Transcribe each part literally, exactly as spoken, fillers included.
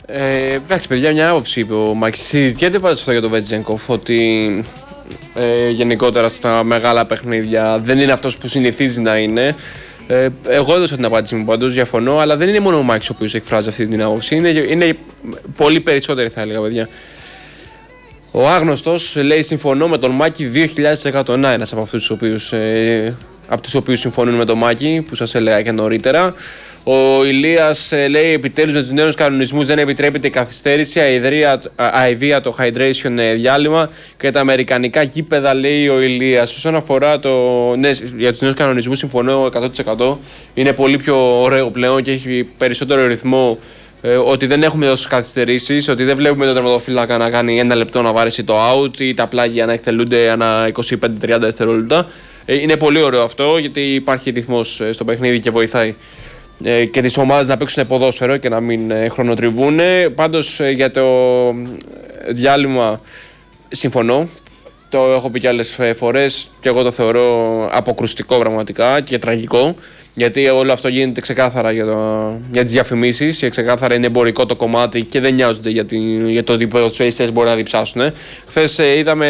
Ε, εντάξει, παιδιά, μια άποψη είπε ο Μάκης. Συζητιέται πάντως αυτό για τον Βετζένκοφ, ότι ε, γενικότερα στα μεγάλα παιχνίδια δεν είναι αυτός που συνηθίζει να είναι. Ε, εγώ έδωσα την απάντηση μου πάντως, διαφωνώ, αλλά δεν είναι μόνο ο Μάκης ο οποίος εκφράζει αυτή την άποψη. Είναι, είναι πολύ περισσότεροι, θα έλεγα, παιδιά. Ο Άγνωστος λέει: συμφωνώ με τον Μάκη δύο χιλιάδες τοις εκατό. Να, ένας από αυτούς τους οποίους, ε, από τους οποίους συμφωνούν με τον Μάκη, που σας έλεγα και νωρίτερα. Ο Ηλίας ε, λέει: επιτέλους με τους νέους κανονισμούς δεν επιτρέπεται η καθυστέρηση, αηδία το hydration ε, διάλειμμα και τα αμερικανικά γήπεδα, λέει ο Ηλίας. Όσον αφορά το. Ναι, για τους νέους κανονισμούς συμφωνώ εκατό τοις εκατό. Είναι πολύ πιο ωραίο πλέον και έχει περισσότερο ρυθμό. Ε, ότι δεν έχουμε τόσες καθυστερήσεις, ότι δεν βλέπουμε τον τερματοφύλακα να κάνει ένα λεπτό να βάρεσει το out ή τα πλάγια να εκτελούνται ανά είκοσι πέντε με τριάντα δευτερόλεπτα. Ε, είναι πολύ ωραίο αυτό, γιατί υπάρχει ρυθμός στο παιχνίδι και βοηθάει ε, και τις ομάδες να παίξουν ποδόσφαιρο και να μην ε, χρονοτριβούν. Πάντως ε, για το διάλειμμα συμφωνώ. Το έχω πει και άλλες φορές και εγώ το θεωρώ αποκρουστικό πραγματικά και τραγικό. Γιατί όλο αυτό γίνεται ξεκάθαρα για, το, για τις διαφημίσεις και ξεκάθαρα είναι εμπορικό το κομμάτι και δεν νοιάζονται για, την, για το ότι οι ποδοσφαιριστές μπορεί να διψάσουν. Χθες ε, είδαμε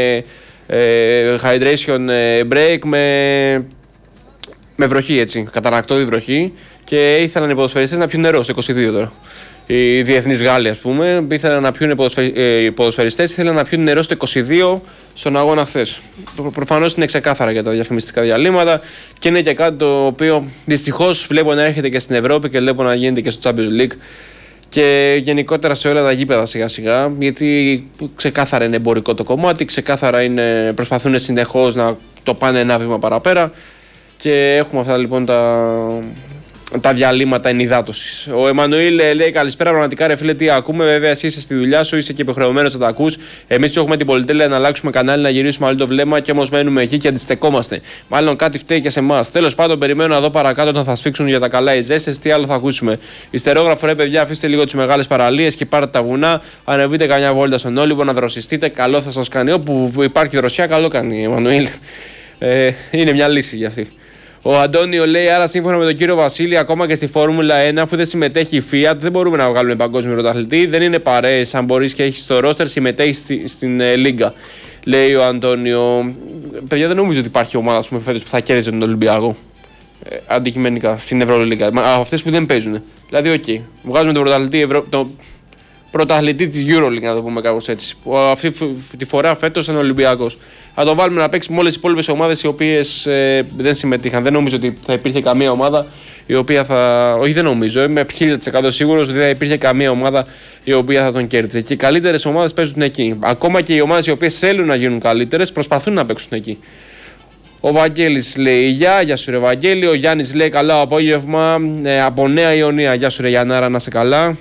ε, hydration break με, με βροχή, έτσι, κατανακτώδη βροχή και ήθελαν οι ποδοσφαιριστές να πιούν νερό στο είκοσι δύο τώρα. Οι διεθνείς Γάλλοι, ας πούμε, ήθελαν να πιούν οι, ποδοσφαι... ε, οι ποδοσφαιριστές ήθελαν να πιούν νερό στο είκοσι δύο στον αγώνα χθες. Προφανώς είναι ξεκάθαρα για τα διαφημιστικά διαλύματα και είναι και κάτι το οποίο δυστυχώς βλέπω να έρχεται και στην Ευρώπη και βλέπω να γίνεται και στο Champions League και γενικότερα σε όλα τα γήπεδα σιγά σιγά, γιατί ξεκάθαρα είναι εμπορικό το κομμάτι, ξεκάθαρα είναι, προσπαθούν συνεχώς να το πάνε ένα βήμα παραπέρα και έχουμε αυτά λοιπόν τα... τα διαλύματα ενυδάτωσης. Ο Εμμανουήλ λέει: καλησπέρα, πραγματικά ρε φίλε, τι ακούμε. Βέβαια, εσύ είσαι στη δουλειά σου, είσαι και υποχρεωμένος να τα ακούς. Εμείς έχουμε την πολυτέλεια να αλλάξουμε κανάλι, να γυρίσουμε άλλο το βλέμμα και όμως μένουμε εκεί και αντιστεκόμαστε. Μάλλον κάτι φταίει και σε εμάς. Τέλος πάντων, περιμένω να δω παρακάτω όταν θα σφίξουν για τα καλά οι ζέστες. Τι άλλο θα ακούσουμε. Ιστερόγραφο, ρε παιδιά, αφήστε λίγο τις μεγάλες παραλίες και πάρτε τα βουνά. Ανεβείτε καμιά βόλτα στον Όλυβο να δροσιστείτε. Καλό θα σας κάνει. Όπου υπάρχει δροσιά, καλό κάνει, Εμμανουήλ. Ε, είναι μια λύση για αυτή. Ο Αντώνιο λέει: άρα, σύμφωνα με τον κύριο Βασίλη, ακόμα και στη Φόρμουλα ένα, αφού δεν συμμετέχει η Fiat, δεν μπορούμε να βγάλουμε παγκόσμιο πρωταθλητή. Δεν είναι παρέες. Αν μπορεί και έχει το ρόστερ, συμμετέχει στη, στην ε, Λίγκα. Λέει ο Αντώνιο. Παιδιά, δεν νομίζω ότι υπάρχει ομάδα φέτος που θα κέρδιζε τον Ολυμπιακό. Ε, αντικειμενικά στην Ευρωλίγκα. Αυτές που δεν παίζουν. Δηλαδή, οκ. Okay, βγάζουμε τον πρωταθλητή, Ευρω... το πρωταθλητή της EuroLeague, να το πούμε κάπως έτσι. Αυτή τη φορά φέτος είναι ο Ολυμπιακός. Θα το βάλουμε να παίξει με όλες τις υπόλοιπες ομάδες οι οποίες ε, δεν συμμετείχαν. Δεν νομίζω ότι θα υπήρχε καμία ομάδα η οποία θα. Όχι, δεν νομίζω. Είμαι χίλια τοις εκατό σίγουρος ότι δεν υπήρχε καμία ομάδα η οποία θα τον κέρδιζε. Και οι καλύτερες ομάδες παίζουν εκεί. Ακόμα και οι ομάδες οι οποίες θέλουν να γίνουν καλύτερες προσπαθούν να παίξουν εκεί. Ο Βαγγέλης λέει: γεια, γεια σου ρε Βαγγέλη. Ο Γιάννης λέει: καλό απόγευμα ε, από Νέα Ιωνία. Γεια σου ρε Γιαννάρα, να σε καλά.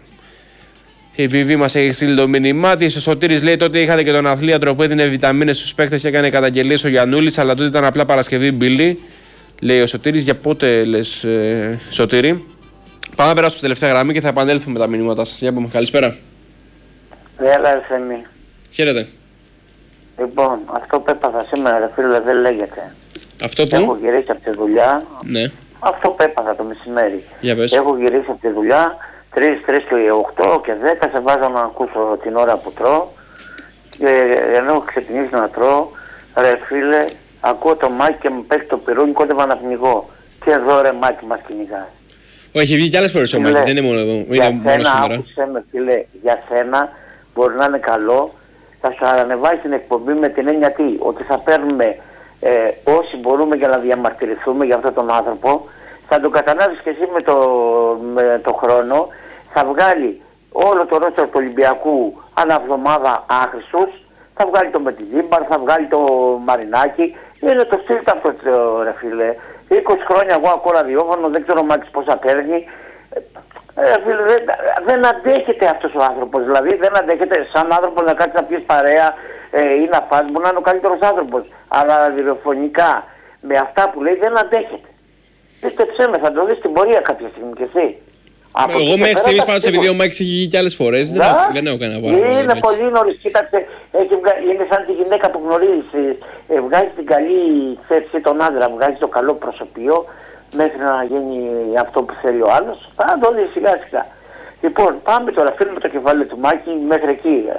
Η Βιβί μας έχει στείλει το μήνυμά της. Ο Σωτήρης λέει: τότε είχατε και τον αθλίατρο που έδινε βιταμίνες στους παίκτες και έκανε καταγγελίες ο Γιαννούλης, αλλά τότε ήταν απλά Παρασκευή μπίλη. Λέει ο Σωτήρης. Για πότε λες, ε, Σωτήρη? Πάμε να περάσουμε στη τελευταία γραμμή και θα επανέλθουμε με τα μηνύματά σας. Για πούμε, καλησπέρα. Έλα, Ευθεμή. Χαίρετε. Λοιπόν, αυτό που έπαθα σήμερα, ρε φίλε, δεν λέγεται. Αυτό που? Έχω γυρίσει από τη δουλειά. Ναι. Αυτό που έπαθα το μεσημέρι. Για πες. Έχω γυρίσει από τη δουλειά. τρεις, τρεις και οκτώ και δέκα σε βάζω να ακούσω την ώρα που τρώω και ενώ έχω ξεκινήσει να τρώω, ρε φίλε, ακούω το Μάκη και μου παίρνει το πυρούνι, κόντευα να πνιγώ. Και εδώ ρε Μάκη μας κυνηγάς. Όχι, βγει και άλλες φορές ο Μάκης, δεν είναι μόνο εδώ. Για είναι σένα, μόνο άκουσε με φίλε, για σένα μπορεί να είναι καλό, θα σου ανεβάσει την εκπομπή με την έννοια τι, ότι θα παίρνουμε ε, όσοι μπορούμε για να διαμαρτυρηθούμε για αυτόν τον άνθρωπο, θα το κατανάβεις και εσύ με το, με το χρόνο, θα βγάλει όλο το ρόστερ του Ολυμπιακού ανά εβδομάδα άχρηστους, θα βγάλει το Μετιδίμπαρ, θα βγάλει το Μαρινάκι, είναι το στυλ αυτό ρε φίλε. είκοσι χρόνια εγώ ακούω ραδιόφωνο, δεν ξέρω Μάκης πόσα παίρνει. Ε, φίλε, δεν, δεν αντέχεται αυτός ο άνθρωπος, δηλαδή δεν αντέχεται σαν άνθρωπος να κάτσει να πιεις παρέα ε, ή να φας, μπορεί να είναι ο καλύτερος άνθρωπος. Αλλά ραδιοφωνικά με αυτά που λέει δεν αντέχεται. Πίστεψέ με, θα το δεις στην πορεία κάποια στιγμή κι εσύ. Από εγώ μέχρι στιγμής πάντως επειδή ο Μάκης έχει γίνει και άλλες φορές δεν, έχω, δεν έχω κανένα παράδειγμα. Είναι πολύ νωρίς, κοίταξε, έχει βγα... είναι σαν τη γυναίκα που γνωρίζεις, ε, βγάζει την καλή θέση τον άντρα, βγάζει το καλό προσωπείο μέχρι να γίνει αυτό που θέλει ο άλλος, θα το δει σιγά σιγά. Λοιπόν, πάμε τώρα, αφήνουμε το κεφάλι του Μάκη μέχρι εκεί.